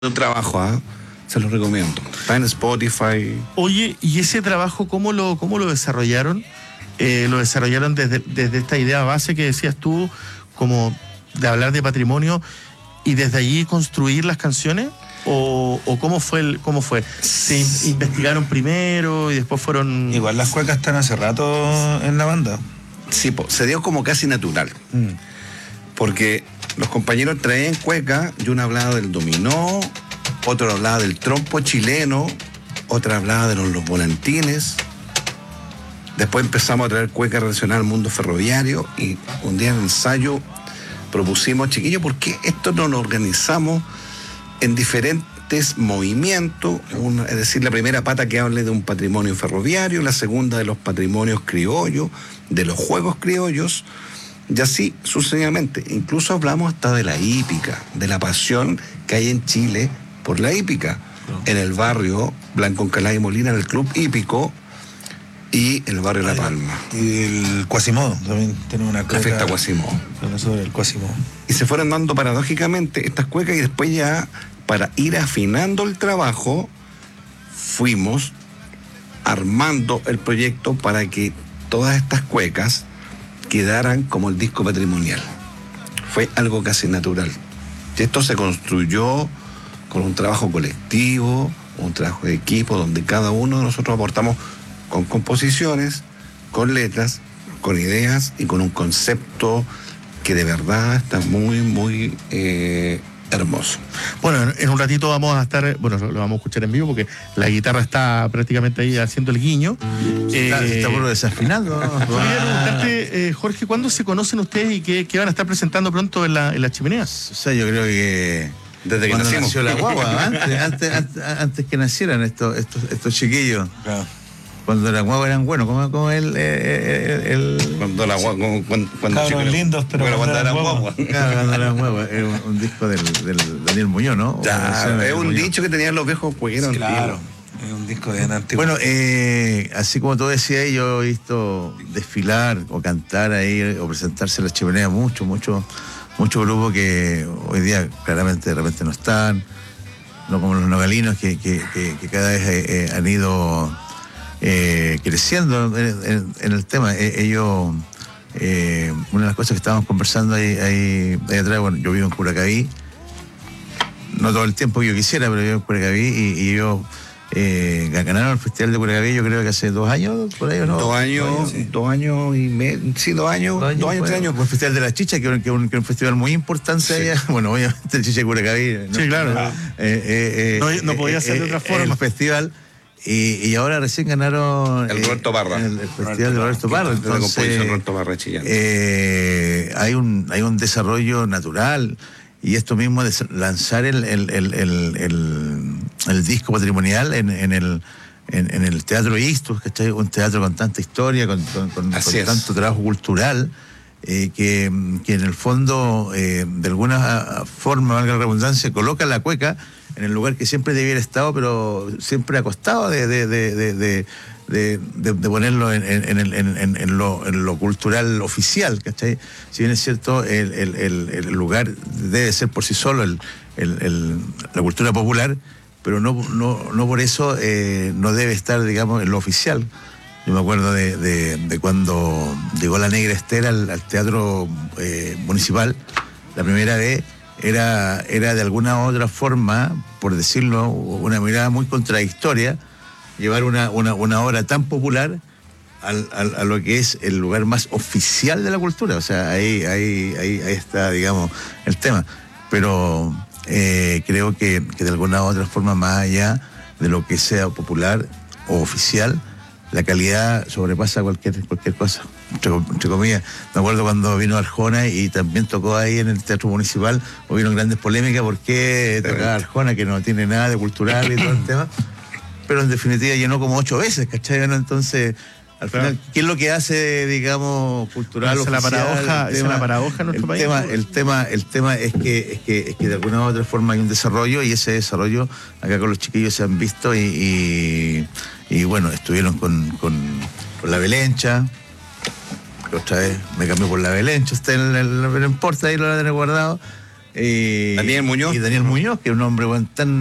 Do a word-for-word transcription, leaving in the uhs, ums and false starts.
un trabajo, ¿eh? Se los recomiendo. Está en Spotify. Oye, ¿y ese trabajo cómo lo, cómo lo desarrollaron? Eh, ¿Lo desarrollaron desde, desde esta idea base que decías tú, como de hablar de patrimonio y desde allí construir las canciones? ¿O, o cómo fue? El, cómo fue? ¿Se in- investigaron primero y después fueron...? Igual las cuecas están hace rato en la banda. Sí, po, se dio como casi natural. Mm. Porque los compañeros traían cueca y uno hablaba del dominó, otro hablaba del trompo chileno, otra hablaba de los, los volantines. Después empezamos a traer cueca relacionada al mundo ferroviario y un día en el ensayo propusimos, chiquillos, ¿por qué esto no lo organizamos en diferentes movimientos? Una, es decir, la primera pata que hable de un patrimonio ferroviario, la segunda de los patrimonios criollos, de los juegos criollos, y así sucesivamente. Incluso hablamos hasta de la hípica, de la pasión que hay en Chile por la hípica. No. En el barrio Blanco Encalada y Molina, en el club hípico, y en el barrio La Palma. Y el Quasimodo, también tenemos una cueca. La fiesta Quasimodo. Sobre el Quasimodo. Y se fueron dando paradójicamente estas cuecas, y después ya, para ir afinando el trabajo, fuimos armando el proyecto para que todas estas cuecas quedaran como el disco patrimonial. Fue algo casi natural. Y esto se construyó con un trabajo colectivo, un trabajo de equipo, donde cada uno de nosotros aportamos con composiciones, con letras, con ideas y con un concepto que de verdad está muy, muy eh, hermoso. Bueno, en un ratito vamos a estar, bueno, lo vamos a escuchar en vivo porque la guitarra está prácticamente ahí haciendo el guiño. Está, eh, está por lo desafinando, ¿no? Quería preguntarte, eh, Jorge, ¿cuándo se conocen ustedes y qué, qué van a estar presentando pronto en la, en las chimeneas? O sea, yo creo que desde que cuando nacimos. nació la guagua, antes, antes, antes, antes que nacieran estos, estos, estos chiquillos. Claro. Cuando la guagua eran buenos, como, como el, el, el... Cuando la guagua, cuando, cuando Cabros lindos, pero cuando, cuando eran guagua. Claro, cuando eran guagua. Era un, un disco del, del Daniel Muñoz, ¿no? Ya, o sea, es un Muñoz. dicho que tenían los viejos juegueros. Claro, es un disco de antiguo. Bueno, eh, así como tú decías, yo he visto desfilar o cantar ahí o presentarse en la chimenea mucho, mucho, muchos grupos que hoy día claramente de repente no están, no como los nogalinos que, que, que, que cada vez eh, han ido eh, creciendo en, en, en el tema. Eh, ellos, eh, una de las cosas que estábamos conversando ahí, ahí, ahí atrás, bueno, yo vivo en Curacaví, no todo el tiempo que yo quisiera, pero vivo en Curacaví y, y ellos eh, ganaron el Festival de Curacaví, yo creo que hace dos años, por ahí, ¿no? Dos años, dos años, sí. dos años y medio, sí, dos años, dos años, dos años tres años. El Festival de la Chicha, que es un, un festival muy importante sí. allá. Bueno, obviamente el Chicha de Curacaví. ¿No? Sí, claro. Eh, eh, no, eh, no podía eh, ser de otra forma. El festival. Y, y ahora recién ganaron el Roberto Parra. El, el Festival de Roberto Parra. Entonces, la Roberto Parra chillando. Eh, hay un hay un desarrollo natural. Y esto mismo de lanzar el, el, el, el, el, el disco patrimonial en, en el en, en el Teatro Ixtus, ¿cachai? Un teatro con tanta historia, con, con, con, con tanto trabajo cultural, eh, que, que en el fondo, eh, de alguna forma, valga la redundancia, coloca la cueca en el lugar que siempre debiera estado, pero siempre ha costado de, de, de, de, de, de, de, de ponerlo en, en, en, en, en, lo, en lo cultural oficial, ¿cachai? Si bien es cierto, el, el, el, el lugar debe ser por sí solo el, el, el, la cultura popular, pero no, no, no por eso eh, no debe estar, digamos, en lo oficial. Yo me acuerdo de, de, de cuando llegó la Negra Esther al, al teatro eh, municipal, la primera vez, era, era de alguna u otra forma, por decirlo, una mirada muy contradictoria, llevar una, una, una obra tan popular al, al, a lo que es el lugar más oficial de la cultura. O sea, ahí, ahí, ahí, ahí está, digamos, el tema. Pero eh, creo que, que de alguna u otra forma, más allá de lo que sea popular o oficial, la calidad sobrepasa cualquier, cualquier cosa, entre, entre comillas. Me acuerdo cuando vino Arjona y también tocó ahí en el Teatro Municipal, hubieron grandes polémicas porque tocaba Arjona, que no tiene nada de cultural y todo el tema, pero en definitiva llenó como ocho veces, ¿cachai? Entonces, al final, ¿qué es lo que hace, digamos, cultural esa oficial? La paradoja, el tema, esa la paradoja en nuestro el país. Tema, el, tema, el tema es que, es, que, es que de alguna u otra forma hay un desarrollo y ese desarrollo acá con los chiquillos se han visto y... y Y bueno, estuvieron con, con, con la Belencha, otra vez me cambié por la Belencha, está en el, no importa, ahí lo van a tener guardado. Eh, Daniel Muñoz. Y Daniel Muñoz, que es un hombre bueno, tan